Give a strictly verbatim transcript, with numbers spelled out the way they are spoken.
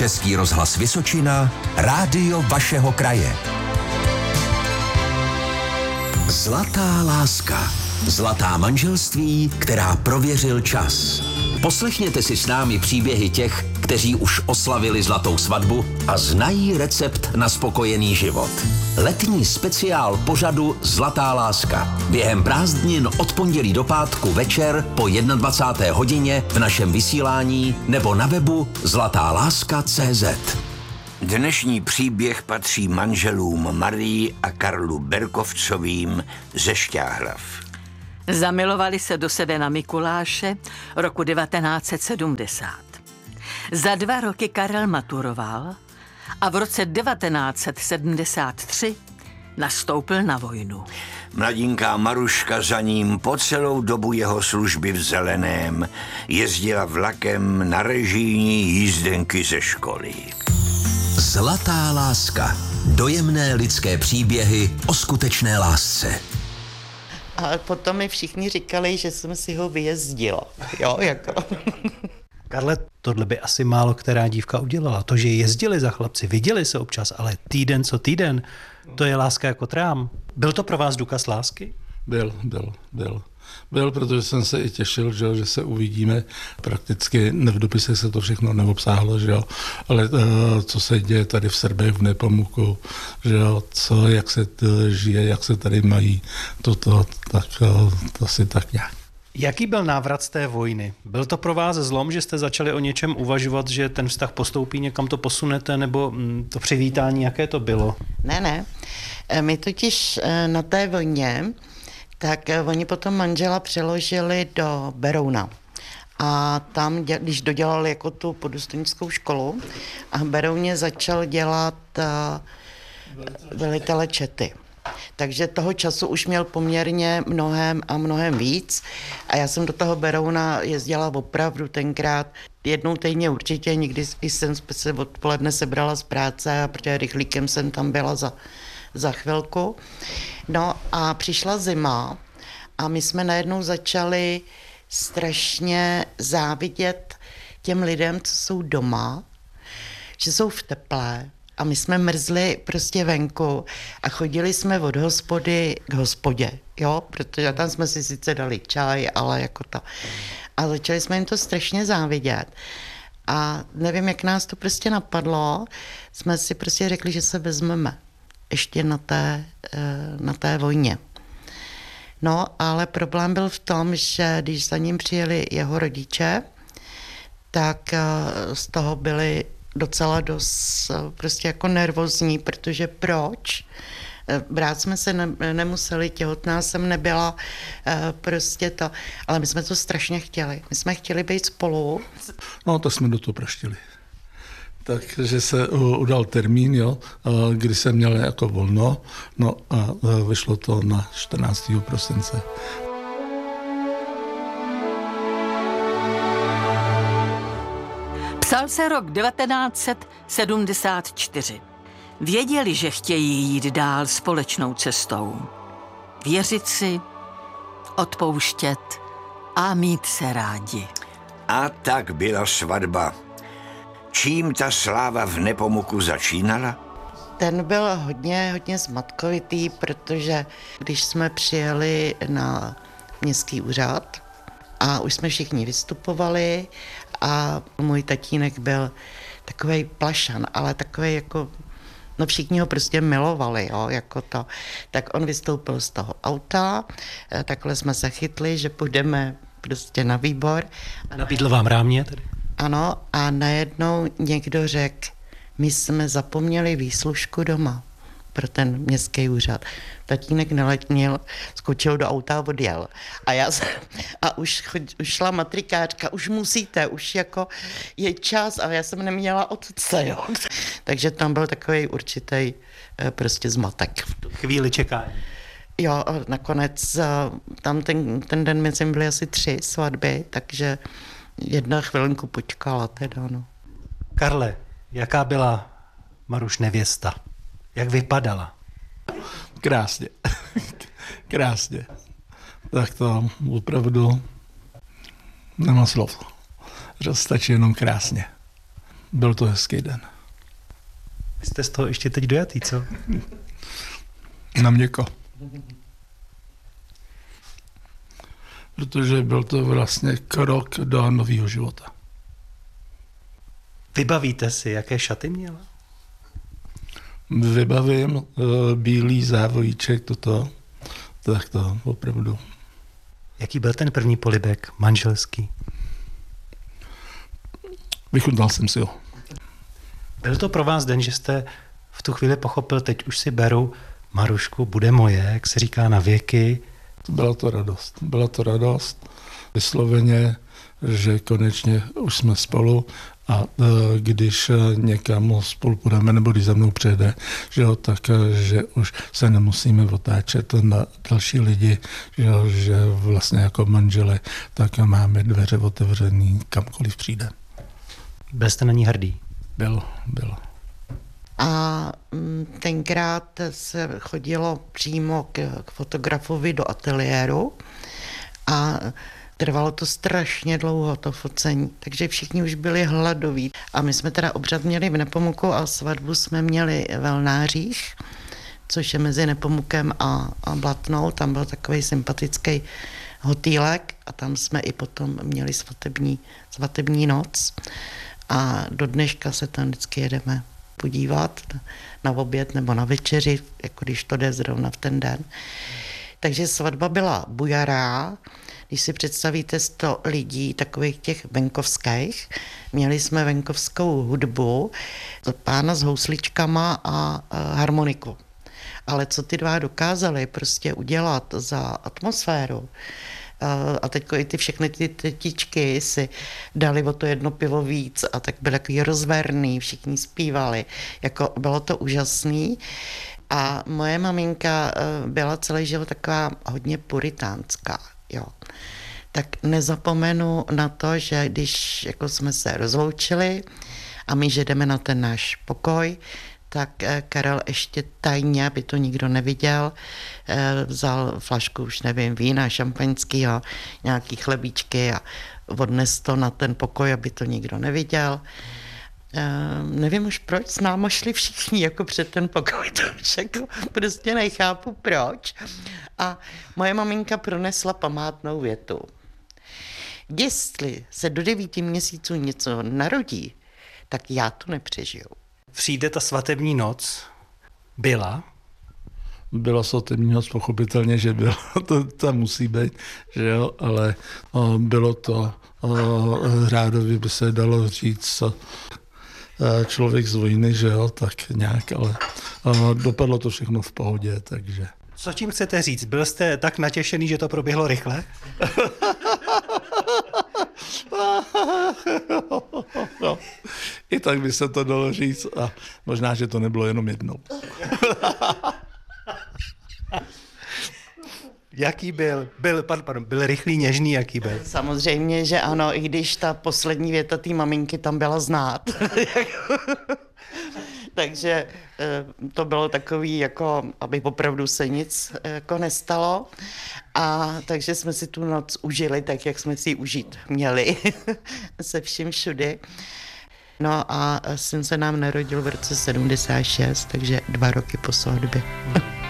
Český rozhlas Vysočina, rádio vašeho kraje. Zlatá láska. Zlatá manželství, která prověřil čas. Poslechněte si s námi příběhy těch, kteří už oslavili zlatou svatbu a znají recept na spokojený život. Letní speciál pořadu Zlatá láska. Během prázdnin od pondělí do pátku večer po dvacáté první hodině v našem vysílání nebo na webu zlatá láska tečka cé zet. Dnešní příběh patří manželům Marii a Karlu Berkovcovým ze Šťáhlav. Zamilovali se do sebe na Mikuláše roku devatenáct set sedmdesát. Za dva roky Karel maturoval a v roce devatenáct set sedmdesát tři nastoupil na vojnu. Mladinká Maruška za ním po celou dobu jeho služby v Zeleném jezdila vlakem na režijní jízdenky ze školy. Zlatá láska. Dojemné lidské příběhy o skutečné lásce. A potom mi všichni říkali, že jsem si ho vyjezdila. Jo, jako. Karle, tohle by asi málo která dívka udělala. To, že jezdili za chlapci, viděli se občas, ale týden co týden, to je láska jako trám. Byl to pro vás důkaz lásky? Byl, byl, byl. Byl, protože jsem se i těšil, že, že se uvidíme. Prakticky v dopisech se to všechno neobsáhlo, že jo. Ale uh, co se děje tady v Srbii, v Nepomuku, že jo, co, jak se to žije, jak se tady mají, toto, tak uh, to si tak nějak. Jaký byl návrat z té vojny? Byl to pro vás zlom, že jste začali o něčem uvažovat, že ten vztah postoupí, někam to posunete, nebo to přivítání, jaké to bylo? Ne, ne. My totiž na té vojně, tak oni potom manžela přeložili do Berouna. A tam, když dodělali jako tu podůstojnickou školu, a v Berouně začal dělat velitele čety. Takže toho času už měl poměrně mnohem a mnohem víc a já jsem do toho Berouna jezdila opravdu tenkrát jednou týdně určitě, nikdy jsem se odpoledne sebrala z práce, protože rychlíkem jsem tam byla za, za chvilku. No a přišla zima a my jsme najednou začali strašně závidět těm lidem, co jsou doma, že jsou v teple. A my jsme mrzli prostě venku a chodili jsme od hospody k hospodě, jo, protože tam jsme si sice dali čaj, ale jako to. A začali jsme jim to strašně závidět. A nevím, jak nás to prostě napadlo, jsme si prostě řekli, že se vezmeme ještě na té, na té vojně. No, ale problém byl v tom, že když za ním přijeli jeho rodiče, tak z toho byli docela dost prostě jako nervózní, protože proč? Brát jsme se ne, nemuseli, těhotná jsem nebyla, prostě to, ale my jsme to strašně chtěli. My jsme chtěli být spolu. No, to jsme do toho praštili. Takže se udal termín, jo, kdy jsem měl jako volno, no a vyšlo to na čtrnáctého prosince. Psal se rok devatenáct set sedmdesát čtyři. Věděli, že chtějí jít dál společnou cestou. Věřit si, odpouštět a mít se rádi. A tak byla svatba. Čím ta sláva v Nepomuku začínala? Ten byl hodně, hodně zmatkovitý, protože když jsme přijeli na městský úřad a už jsme všichni vystupovali a můj tatínek byl takovej plašan, ale takovej jako, no všichni ho prostě milovali, jo, jako to. Tak on vystoupil z toho auta, takhle jsme se chytli, že půjdeme prostě na výbor. Nabídl vám rámě tedy? Ano, a najednou někdo řekl, my jsme zapomněli výslužku doma pro ten městský úřad. Tatínek neletnil, skočil do auta a odjel. A já jsem, a už, už šla matrikářka, už musíte, už jako je čas, a já jsem neměla otce, jo. Takže tam byl takový určitý prostě zmatek. Chvíli čekání. Jo, a nakonec tam ten, ten den mezi byly asi tři svatby, takže jedna chvilinku počkala teda, no. Karle, jaká byla Maruš nevěsta? Jak vypadala? Krásně. Krásně. Tak to opravdu nemá slov. Že stačí jenom krásně. byl to hezký den. Vy jste z toho ještě teď dojatý, co? Na měko. Protože byl to vlastně krok do nového života. Vybavíte si, jaké šaty měla? Vybavím uh, bílý závojíček, toto, tak to opravdu. Jaký byl ten první polibek manželský? Vychutnal jsem si ho. Byl to pro vás den, že jste v tu chvíli pochopil, teď už si beru Marušku, bude moje, jak se říká, na věky? Byla to radost. Byla to radost. Vysloveně, že konečně už jsme spolu a když někam spolu půjdeme nebo když za mnou přijede, že jo, tak že už se nemusíme otáčet na další lidi, že, jo, že vlastně jako manžele tak máme dveře otevřený kamkoliv přijde. Byl jste na ní hrdý? Byl, byl. A tenkrát se chodilo přímo k, k fotografovi do ateliéru a trvalo to strašně dlouho, to focení, takže všichni už byli hladoví. A my jsme teda obřad měli v Nepomuku a svatbu jsme měli v Velnářích, což je mezi Nepomukem a, a Blatnou. Tam byl takový sympatický hotýlek a tam jsme i potom měli svatební, svatební noc. A do dneška se tam vždycky jedeme podívat na oběd nebo na večeři, jako když to jde zrovna v ten den. Takže svatba byla bujará. Když si představíte sto lidí, takových těch venkovských, měli jsme venkovskou hudbu, pána s housličkama a harmoniku. Ale co ty dva dokázali prostě udělat za atmosféru, a teď i ty všechny ty tetičky si dali o to jedno pivo víc a tak byly takový rozverný, všichni zpívali, jako bylo to úžasný. A moje maminka byla celý život taková hodně puritánská, jo. Tak nezapomenu na to, že když jako jsme se rozloučili a my že jdeme na ten náš pokoj, tak Karel ještě tajně, aby to nikdo neviděl, vzal flašku, už nevím, vína, šampaňského, nějaký chlebíčky a odnes to na ten pokoj, aby to nikdo neviděl. Nevím už proč, s náma šli všichni jako před ten pokoj, to už jako prostě nechápu proč. A moje maminka pronesla památnou větu. Jestli se do devíti měsíců něco narodí, tak já to nepřežiju. Přijde ta svatební noc. Byla? Byla svatební noc, pochopitelně, že byla. To tam musí být, že jo, ale o, bylo to o, řádově by se dalo říct o, člověk z vojny, že jo, tak nějak, ale o, dopadlo to všechno v pohodě, takže. Co tím chcete říct? Byl jste tak natěšený, že to proběhlo rychle? No, i tak by se to dalo říct a možná, že to nebylo jenom jednou. Jaký byl? Byl, pardon, byl rychlý, něžný, jaký byl? Samozřejmě, že ano, i když ta poslední věta té maminky tam byla znát. Takže to bylo takový, jako, aby opravdu se nic jako nestalo. A takže jsme si tu noc užili tak, jak jsme si ji užít měli. Se vším všudy. No a syn se nám narodil v roce sedmdesát šest, takže dva roky po svatbě.